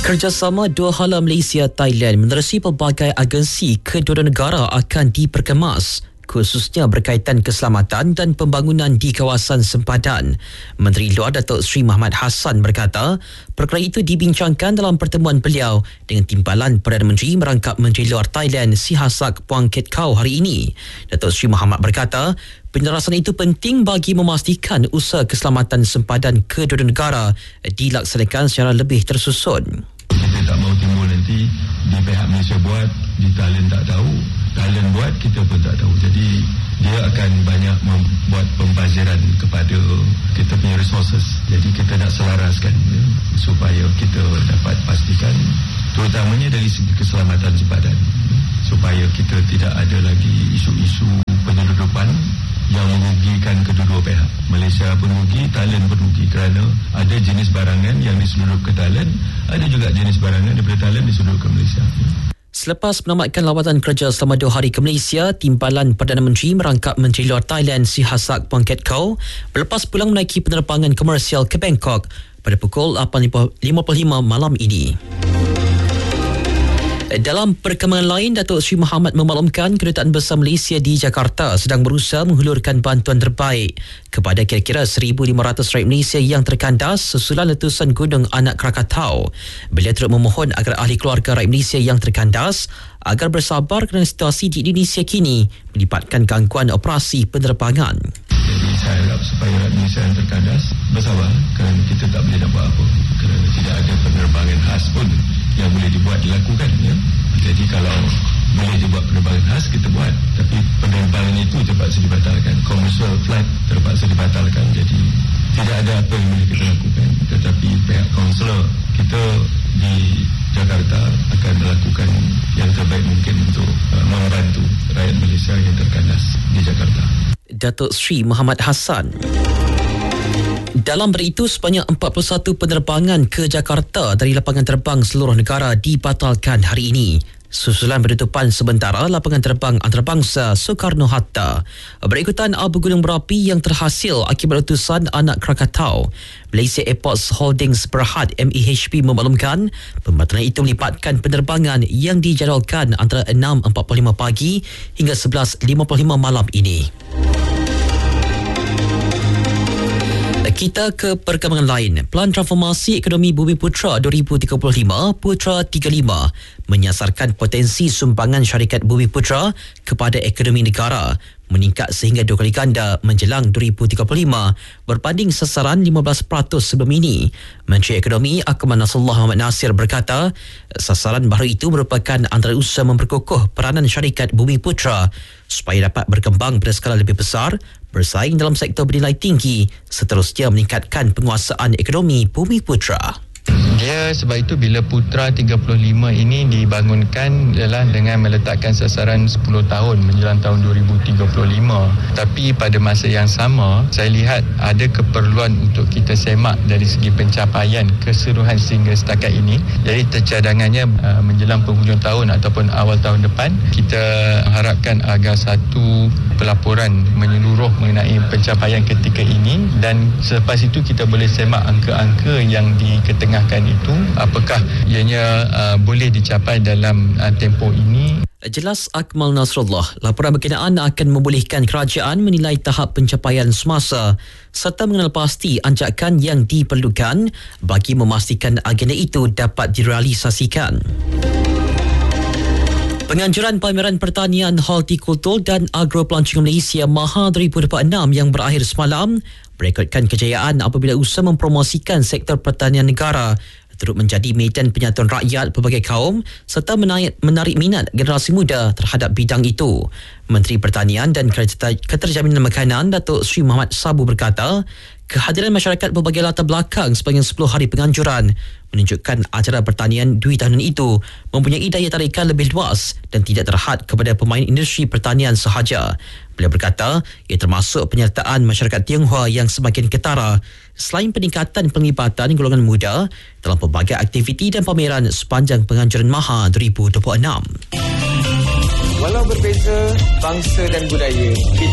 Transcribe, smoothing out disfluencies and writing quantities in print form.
Kerjasama dua hala Malaysia-Thailand menerusi pelbagai agensi kedua-dua negara akan diperkemas, khususnya berkaitan keselamatan dan pembangunan di kawasan sempadan. Menteri Luar Datuk Seri Mohamad Hassan berkata, perkara itu dibincangkan dalam pertemuan beliau dengan timbalan Perdana Menteri merangkap Menteri Luar Thailand Sihasak Phuangketkeow hari ini. Datuk Seri Mohamad berkata, penjelasan itu penting bagi memastikan usaha keselamatan sempadan kedua-dua negara dilaksanakan secara lebih tersusun. Kita tak mahu timbul nanti di pihak Malaysia buat, di Thailand tak tahu, Thailand buat, kita pun tak tahu. Jadi dia akan banyak membuat pembaziran kepada kita punya resources. Jadi kita nak selaraskan supaya kita dapat pastikan, terutamanya dari segi keselamatan sempadan, supaya kita tidak ada lagi isu-isu penyeludupan yang merugikan kedua-dua pihak. Malaysia pun rugi, Thailand pun rugi kerana ada jenis barangan yang diseludup ke Thailand, ada juga jenis barangan daripada Thailand diseludup ke Malaysia. Selepas menamatkan lawatan kerja selama 2 hari ke Malaysia, timbalan Perdana Menteri merangkap Menteri Luar Thailand Sihasak Phuangketkeow berlepas pulang menaiki penerbangan komersial ke Bangkok pada pukul 8.55 malam ini. Dalam perkembangan lain, Datuk Seri Mohamad memaklumkan Kedutaan Besar Malaysia di Jakarta sedang berusaha menghulurkan bantuan terbaik kepada kira-kira 1,500 rakyat Malaysia yang terkandas susulan letusan Gunung Anak Krakatau. Beliau turut memohon agar ahli keluarga rakyat Malaysia yang terkandas agar bersabar kerana situasi di Indonesia kini melibatkan gangguan operasi penerbangan. Jadi saya harap supaya rakyat Malaysia yang terkandas bersabar kerana kita tak boleh nak buat apa, kerana tidak ada penerbangan khas pun yang boleh dilakukan ya. Jadi kalau boleh dibuat penerbangan khas, kita buat, tapi penerbangan itu terpaksa dibatalkan, commercial flight terpaksa dibatalkan. Jadi tidak ada apa yang boleh kita lakukan, tetapi pihak kaunselor kita di Jakarta akan melakukan yang terbaik mungkin untuk membantu rakyat Malaysia yang terkandas di Jakarta. Datuk Seri Mohamad Hassan. Dalam hari itu, sebanyak 41 penerbangan ke Jakarta dari lapangan terbang seluruh negara dibatalkan hari ini, susulan penutupan sementara lapangan terbang antarabangsa Soekarno-Hatta. Berikutan abu gunung berapi yang terhasil akibat letusan Anak Krakatau. Malaysia Airports Holdings Berhad MEHP memaklumkan pembatalan itu melibatkan penerbangan yang dijadualkan antara 6.45 pagi hingga 11.55 malam ini. Kita ke perkembangan lain. Pelan Transformasi Ekonomi Bumiputra 2035 Putra 35 menyasarkan potensi sumbangan syarikat Bumiputra kepada ekonomi negara meningkat sehingga 2 kali ganda menjelang 2035 berbanding sasaran 15% sebelum ini. Menteri Ekonomi Akmal Nasrullah Muhammad Nasir berkata, sasaran baru itu merupakan antara usaha memperkukuh peranan syarikat Bumiputra supaya dapat berkembang pada skala lebih besar, bersaing dalam sektor bernilai tinggi, seterusnya meningkatkan penguasaan ekonomi Bumiputra. Dia sebab itu bila Putra 35 ini dibangunkan ialah dengan meletakkan sasaran 10 tahun menjelang tahun 2035. Tapi pada masa yang sama, saya lihat ada keperluan untuk kita semak dari segi pencapaian keseluruhan sehingga setakat ini. Jadi tercadangannya menjelang penghujung tahun ataupun awal tahun depan, kita harapkan agar satu pelaporan menyeluruh mengenai pencapaian ketika ini, dan selepas itu kita boleh semak angka-angka yang diketengahkan itu, apakah ianya boleh dicapai dalam tempoh ini. Jelas Akmal Nasrullah, laporan berkenaan akan membolehkan kerajaan menilai tahap pencapaian semasa serta mengenal pasti anjakan yang diperlukan bagi memastikan agenda itu dapat direalisasikan. Penganjuran Pameran Pertanian, Hortikultur dan Agropelancongan Malaysia MAHA 2026 yang berakhir semalam berekodkan kejayaan apabila usaha mempromosikan sektor pertanian negara turut menjadi medan penyatuan rakyat pelbagai kaum serta menarik minat generasi muda terhadap bidang itu. Menteri Pertanian dan Keterjaminan Makanan Datuk Seri Muhammad Sabu berkata, kehadiran masyarakat berbagai latar belakang sepanjang 10 hari penganjuran menunjukkan acara pertanian 2 tahunan itu mempunyai daya tarikan lebih luas dan tidak terhad kepada pemain industri pertanian sahaja. Beliau berkata, ia termasuk penyertaan masyarakat Tionghoa yang semakin ketara selain peningkatan penglibatan golongan muda dalam pelbagai aktiviti dan pameran sepanjang penganjuran MAHA 2026. Walau berbeza bangsa dan budaya,